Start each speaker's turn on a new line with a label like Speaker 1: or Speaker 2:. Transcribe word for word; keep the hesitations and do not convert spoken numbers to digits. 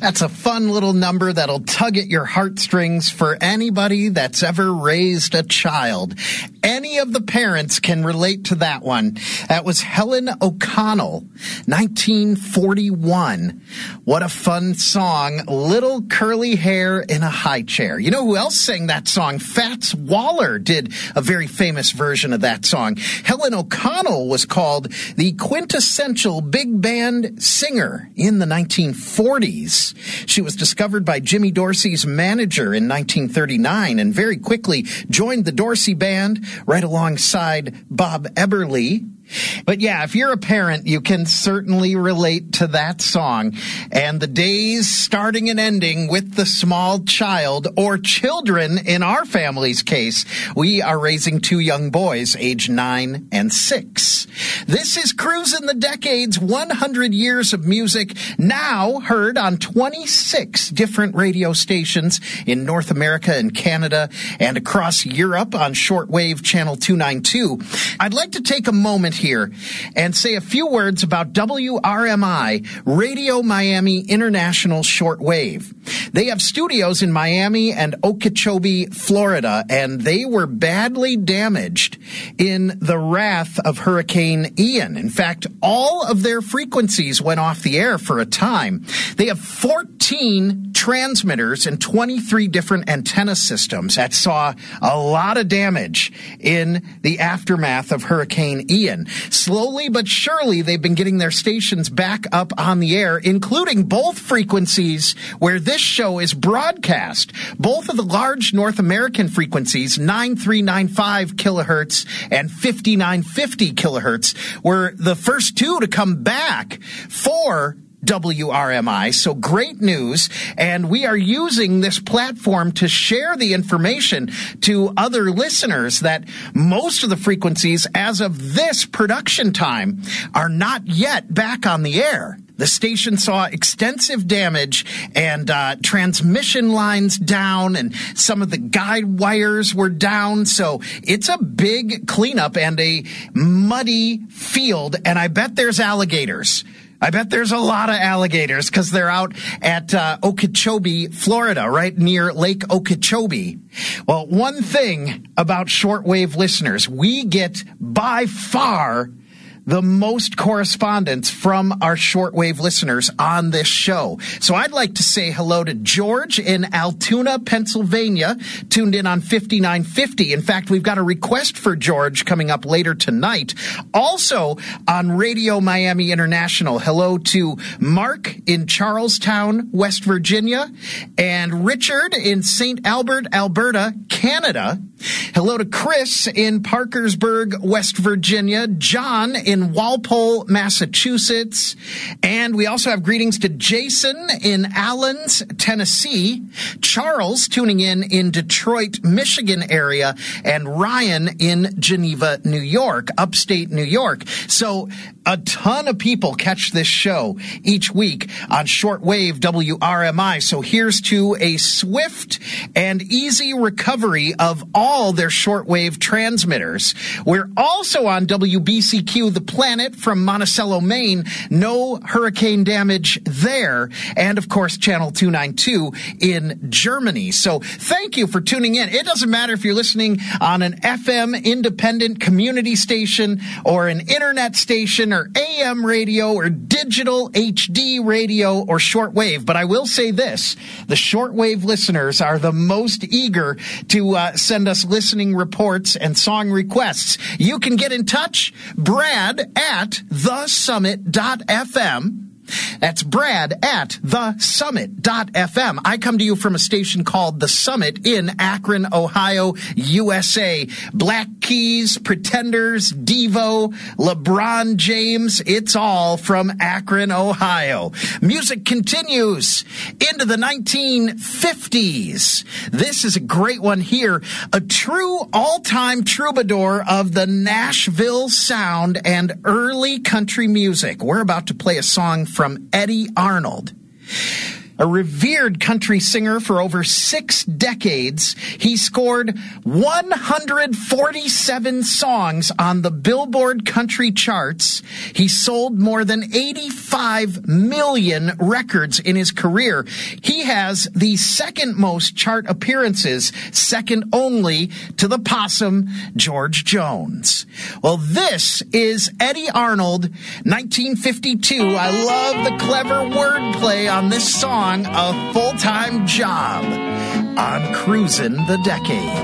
Speaker 1: That's a fun little number that'll tug at your heartstrings for anybody that's ever raised a child. Any of the parents can relate to that one. That was Helen O'Connell, nineteen forty-one. What a fun song. Little curly hair in a high chair. You know who else sang that song? Fats Waller did a very famous version of that song. Helen O'Connell was called the quintessential big band singer in the nineteen forties. She was discovered by Jimmy Dorsey's manager in nineteen thirty-nine and very quickly joined the Dorsey Band right alongside Bob Eberle. But yeah, if you're a parent, you can certainly relate to that song. And the days starting and ending with the small child, or children in our family's case. We are raising two young boys, age nine and six. This is Cruisin' the Decades, one hundred years of music, now heard on twenty-six different radio stations in North America and Canada and across Europe on shortwave channel two ninety-two. I'd like to take a moment here and say a few words about W R M I, Radio Miami International Shortwave. They have studios in Miami and Okeechobee, Florida, and they were badly damaged in the wrath of Hurricane Ian. In fact, all of their frequencies went off the air for a time. They have fourteen transmitters and twenty-three different antenna systems that saw a lot of damage in the aftermath of Hurricane Ian. Slowly but surely, they've been getting their stations back up on the air, including both frequencies where this show is broadcast. Both of the large North American frequencies, nine three nine five kilohertz and fifty-nine fifty kilohertz, were the first two to come back for W R M I. So great news. And we are using this platform to share the information to other listeners that most of the frequencies as of this production time are not yet back on the air. The station saw extensive damage and uh, transmission lines down, and some of the guide wires were down. So it's a big cleanup and a muddy field, and I bet there's alligators. I bet there's a lot of alligators because they're out at uh, Okeechobee, Florida, right near Lake Okeechobee. Well, one thing about shortwave listeners, we get by far the most correspondence from our shortwave listeners on this show. So I'd like to say hello to George in Altoona, Pennsylvania, tuned in on fifty-nine fifty. In fact, we've got a request for George coming up later tonight. Also on Radio Miami International, hello to Mark in Charlestown, West Virginia, and Richard in Saint Albert, Alberta, Canada. Hello to Chris in Parkersburg, West Virginia, John in Walpole, Massachusetts, and we also have greetings to Jason in Allens, Tennessee, Charles tuning in in Detroit, Michigan area, and Ryan in Geneva, New York, upstate New York. So a ton of people catch this show each week on shortwave W R M I. So here's to a swift and easy recovery of all their shortwave transmitters. We're also on W B C Q, The Planet from Monticello, Maine. No hurricane damage there. And of course, Channel two ninety-two in Germany. So thank you for tuning in. It doesn't matter if you're listening on an F M independent community station or an internet station or A M radio or digital H D radio or shortwave. But I will say this, the shortwave listeners are the most eager to uh, send us listening reports and song requests. You can get in touch, Brad at the summit dot f m. That's Brad at the summit dot f m. I come to you from a station called The Summit in Akron, Ohio, U S A. Black Keys, Pretenders, Devo, LeBron James, it's all from Akron, Ohio. Music continues into the nineteen fifties. This is a great one here. A true all-time troubadour of the Nashville sound and early country music. We're about to play a song from Eddie Arnold. A revered country singer for over six decades, he scored one hundred forty-seven songs on the Billboard country charts. He sold more than eighty-five million records in his career. He has the second most chart appearances, second only to the possum George Jones. Well, this is Eddie Arnold, nineteen fifty-two. I love the clever wordplay on this song, A Full-Time Job, on Cruisin' the Decade.